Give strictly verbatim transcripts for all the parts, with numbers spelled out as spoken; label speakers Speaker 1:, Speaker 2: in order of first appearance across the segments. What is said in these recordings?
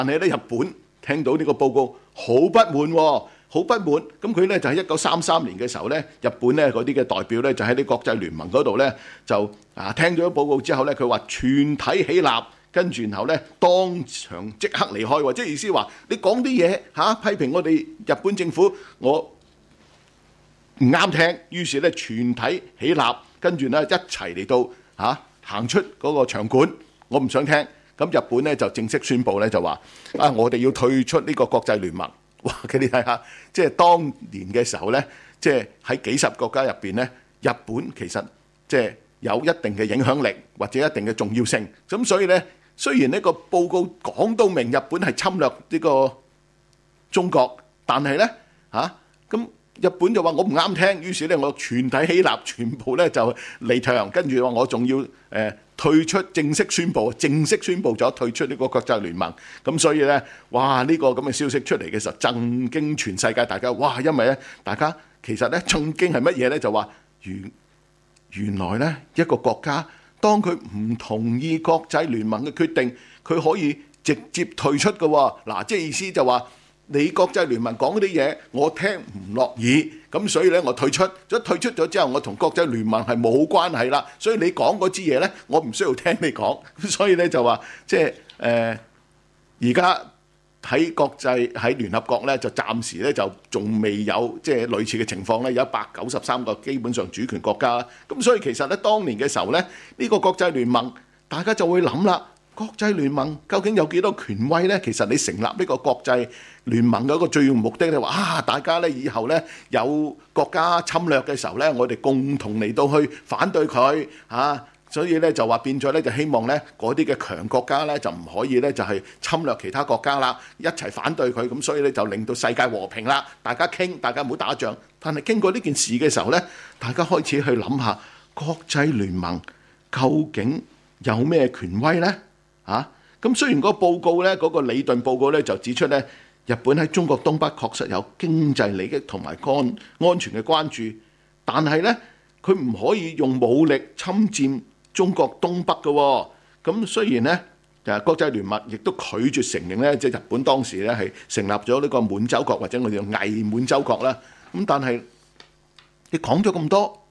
Speaker 1: 但係咧日本聽到呢個報告好不滿喎，好不滿。咁佢咧就喺一九三三年嘅時候咧，日本咧嗰啲嘅代表咧就喺啲國際聯盟嗰度咧就啊聽咗報告之後咧，佢話全體起立。跟住然後咧，當場即刻離開喎，即係意思話你講啲嘢嚇批評我哋日本政府，我唔啱聽，於是咧全體起立，跟住咧一齊嚟到嚇行出嗰個場館，我唔想聽。咁日本咧就正式宣布咧就話啊，我哋要退出呢個國際聯盟。哇！佢哋睇下，即係當年嘅時候咧，即係喺幾十國家入邊咧，日本其實即係有一定嘅影響力或者一定嘅重要性。咁所以咧。雖然呢個報告講到明日本係侵略呢個中國，但係咧嚇咁日本就話我唔啱聽，於是咧我全體起立，全部咧就離場，跟住話我仲要誒、呃、退出，正式宣佈，正式宣佈咗退出呢個國際聯盟。咁所以咧，哇！呢、這個咁嘅消息出嚟嘅時候，震驚全世界，大家哇！因為咧，大家其實咧震驚係乜嘢咧？就話原原來咧一個國家。當佢唔同意國際聯盟嘅決定，佢可以直接退出嘅喎。嗱，即係意思就話你國際聯盟講嗰啲嘢，我聽唔落耳，咁所以咧我退出。咗退出咗之後，我同國際聯盟係冇關係啦。所以你講嗰支嘢咧，我唔需要聽你講。所以咧就話即係誒而家。喺國際喺聯合國咧，就暫時咧就仲未有即係類似嘅情況咧，有一百九十三個基本上主權國家。咁所以其實咧，當年嘅時候咧，呢個國際聯盟大家就會諗啦，國際聯盟究竟有幾多權威咧？其實你成立呢個國際聯盟嘅一個最重要目的咧，話啊，大家咧以後咧有國家侵略嘅時候咧，我哋共同嚟到去反對佢啊。所以咧就話變咗咧，就希望咧嗰啲嘅強國家咧就唔可以咧就係侵略其他國家啦，一齊反對佢。咁所以咧就令到世界和平啦，大家傾，大家唔好打仗。但係經過呢件事嘅時候咧，大家開始去諗下國際聯盟究竟有咩權威咧？啊，咁雖然個報告咧嗰個理頓報告咧就指出咧，日本喺中國東北確實有經濟利益同埋安安全嘅關注，但係咧佢唔可以用武力侵佔中國東北嘅喎。咁雖然咧，誒國際聯盟亦都拒絕承認咧，即係日本當時咧係成立咗呢個滿洲國或者我哋叫偽滿洲國啦。咁但係你講咗咁多，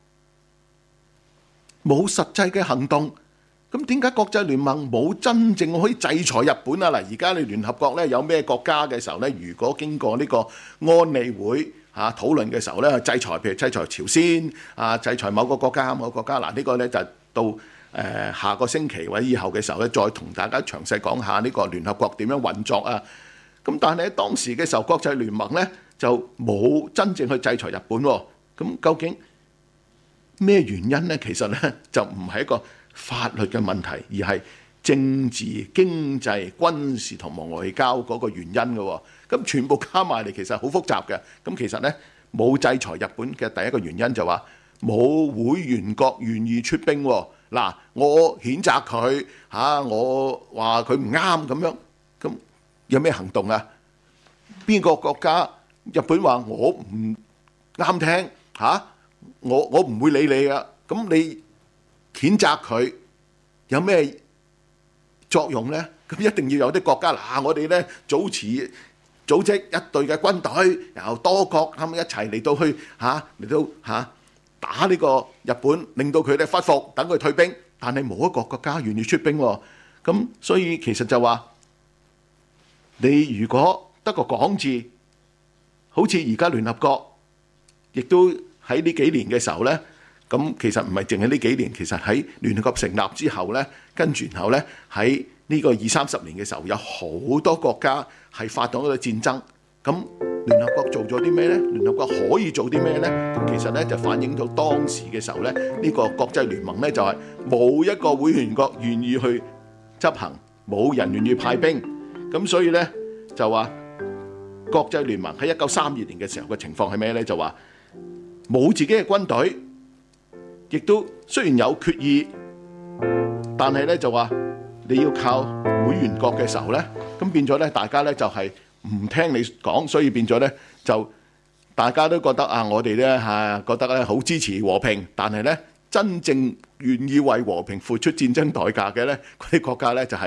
Speaker 1: 冇實際嘅行動，咁點解國際聯盟冇真正可以制裁日本啊？嗱，而家你聯合國咧有咩國家嘅時候咧，如果經過呢個安理會嚇討論嘅時候咧，制裁譬如制裁朝鮮啊，制裁某個國家某個國家，嗱呢個咧就到誒、呃、下個星期或者以後嘅時候咧，再同大家詳細講下呢個聯合國點樣運作啊。咁但係喺當時嘅時候，國際聯盟咧就冇真正去制裁日本喎。咁究竟咩原因咧？其實咧就唔係一個法律嘅問題，而係政治、經濟、軍事同埋外交嗰個原因嘅喎。咁全部加埋嚟，其實好複雜嘅。咁其實咧冇制裁日本嘅第一個原因就話冇會員國願意出兵喎。嗱，我譴責佢嚇，我話佢唔啱咁樣，咁有咩行動啊？邊個國家？日本話我唔啱聽嚇，我我唔會理你啊。咁你譴責佢有咩作用咧？咁一定要有啲國家嗱，我哋咧組持組織一隊嘅軍隊，然後多國咁一齊嚟到去嚇嚟到嚇打呢個日本，令到佢哋屈服，等佢退兵。但係冇一個國家願意出兵喎。咁所以其實就話你如果得個講字，好似而家聯合國亦都喺呢幾年嘅時候咧。咁其實唔係淨係呢幾年，其實喺聯合國成立之後咧，跟住然後咧喺呢個二三十年嘅時候，有好多國家係發動一個戰爭。咁聯合國做咗啲咩咧？聯合國可以做啲咩咧？咁其實咧就反映到當時嘅時候咧，呢個國際聯盟咧就係冇一個會員國願意去執行，冇人願意派兵。咁所以咧就話國際聯盟喺一九三二年嘅時候嘅情況係咩咧？就話冇自己嘅軍隊。亦都雖然有決議，但係咧就話你要靠會員國嘅時候咧，咁變咗咧大家咧就係唔聽你講，所以變咗咧就大家都覺得啊，我哋咧嚇覺得咧好支持和平，但係咧真正願意為和平付出戰爭代價嘅咧，嗰啲國家咧就係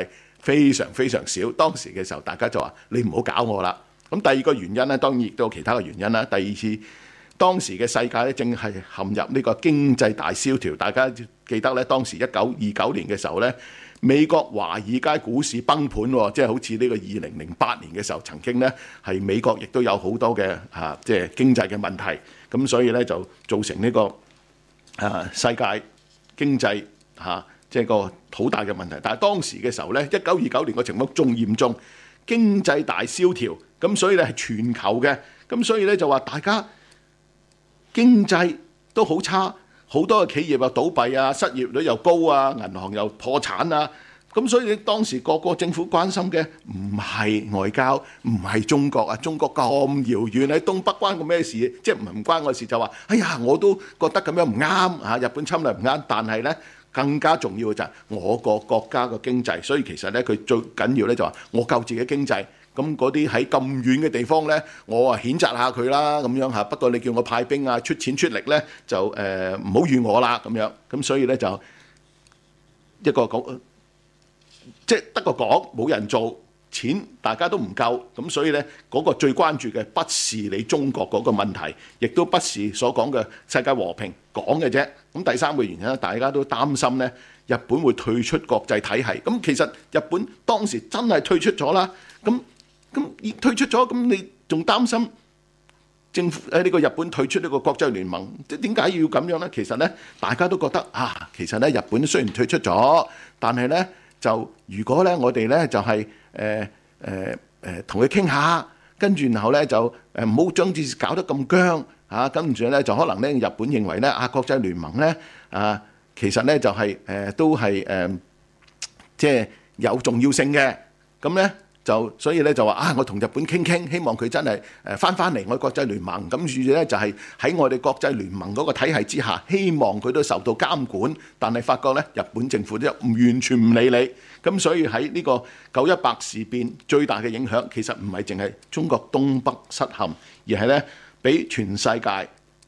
Speaker 1: 非常非常少。當時嘅時候，大家就話你唔好搞我啦。咁第二個原因咧，當然亦都有其他嘅原因啦。第二次當時嘅世界咧，正係陷入呢個經濟大蕭條。大家記得咧，當時一九二九年嘅時候咧，美國華爾街股市崩盤喎，即係好似呢個二零零八年嘅時候，曾經咧係美國亦都有好多嘅嚇，即係經濟嘅問題。咁所以咧就造成呢個啊世界經濟嚇即係個好大嘅問題。但係當時嘅時候咧，一九二九年個情況仲嚴重，經濟大蕭條。咁所以咧係全球嘅。咁所以咧就話大家經濟都好差，好多嘅企業又倒閉啊，失業率又高啊，銀行又破產啊。咁所以你當時個個政府關心嘅唔係外交，唔係中國啊，中國咁遙遠喺東北關個咩事？即係唔係唔關我事，就話哎呀我都覺得咁樣唔啱啊，日本侵略唔啱。但係咧更加重要嘅就係我個國家嘅經濟。所以其實咧佢最緊要咧就話我救自己經濟。咁嗰啲喺咁遠嘅地方咧，我啊譴責下佢啦咁樣嚇。不過你叫我派兵啊、出錢出力咧，就誒唔好怨我啦咁樣。咁所以咧就一個講，即係得個講，冇人做，錢大家都唔夠。咁所以咧嗰個最關注嘅不是你中國嗰個問題，亦都不是所講嘅世界和平講嘅啫。咁第三個原因咧，大家都擔心咧，日本會退出國際體系。咁其實日本當時真係退出咗啦。咁咁退出咗，咁你仲擔心政府喺呢個日本退出呢個國際聯盟？即係點解要咁樣呢？其實呢，大家都覺得啊，其實呢，日本雖然退出咗，但係呢，就如果呢，我哋呢，就係誒誒誒同佢傾下，跟住然後呢，就誒唔好將件事搞得咁僵嚇，跟住呢，就可能呢，日本認為呢，啊國際聯盟呢，啊其實呢，就係、是、誒、呃、都係誒即係有重要性嘅，咁呢。就所以咧就話啊，我同日本傾傾，希望佢真係誒翻翻嚟我國際聯盟。咁於是咧就係喺我哋國際聯盟嗰個體系之下，希望佢都受到監管。但係發覺咧，日本政府都唔完全唔理你。咁所以喺呢個九一八事變最大嘅影響，其實唔係淨係中國東北失陷，而係咧俾全世界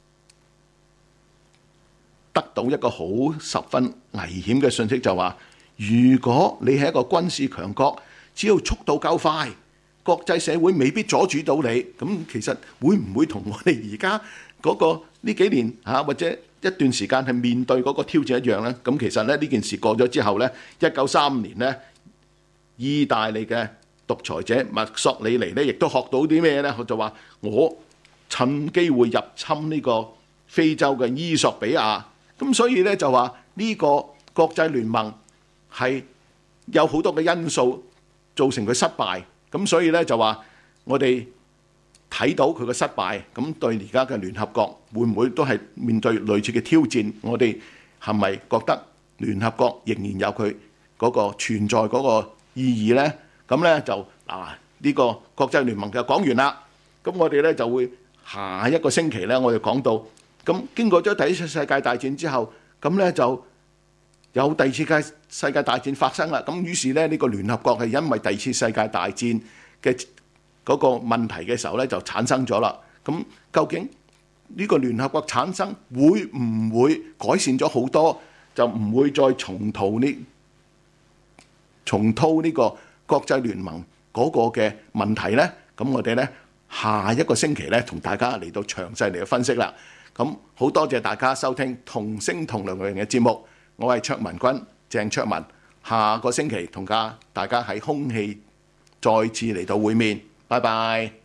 Speaker 1: 得到一個好十分危險嘅信息，就話如果你係一個軍事強國，只要速度夠快，國際社會未必阻止到你。咁其實會唔會同我哋而家嗰個呢幾年嚇或者一段時間係面對嗰個挑戰一樣呢？咁其實咧呢件事過咗之後呢，一九三五年呢，意大利嘅獨裁者墨索里尼呢亦都學到啲咩呢？佢就話我趁機會入侵呢個非洲嘅伊索比亞。咁所以呢，就話呢個國際聯盟係有好多嘅因素造成佢失敗，咁所以咧就話我哋睇到佢嘅失敗，咁對而家嘅聯合國會唔會都係面對類似嘅挑戰？我哋係咪覺得聯合國仍然有佢嗰個存在嗰個意義呢？咁咧就嗱呢個國際聯盟就講完啦。咁我哋咧就會下一個星期咧，我哋講到咁經過咗第一次世界大戰之後，咁咧就有第二次嘅世界大戰發生啦，咁於是咧呢個聯合國係因為第二次世界大戰嘅嗰個問題嘅時候咧就產生咗啦。咁究竟呢個聯合國產生會唔會改善咗好多，就唔會再重蹈呢重蹈呢個國際聯盟嗰個嘅問題呢？咁我哋咧下一個星期咧同大家嚟到詳細嚟到分析啦。咁好多謝大家收聽同聲同量嘅節目。我係卓文君，鄭卓文，下個星期同家大家喺空氣再次嚟到會面，拜拜。